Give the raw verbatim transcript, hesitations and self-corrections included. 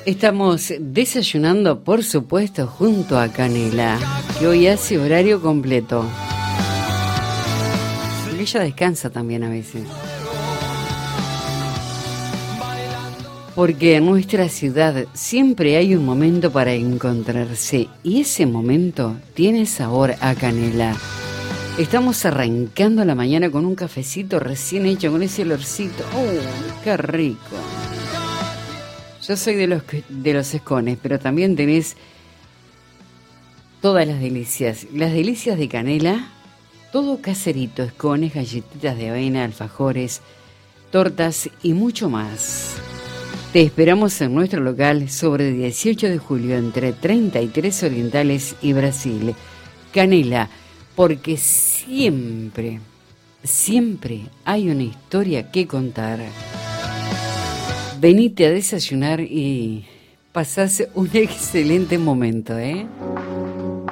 Estamos desayunando, por supuesto, junto a Canela, que hoy hace horario completo. Porque ella descansa también a veces. Porque en nuestra ciudad siempre hay un momento para encontrarse y ese momento tiene sabor a canela. Estamos arrancando la mañana con un cafecito recién hecho con ese olorcito. ¡Oh, qué rico! Yo soy de los, de los escones, pero también tenés todas las delicias. Las delicias de canela, todo caserito, escones, galletitas de avena, alfajores, tortas y mucho más. Te esperamos en nuestro local sobre dieciocho de julio entre treinta y tres Orientales y Brasil. Canela, porque siempre, siempre hay una historia que contar. Venite a desayunar y pasás un excelente momento, ¿eh?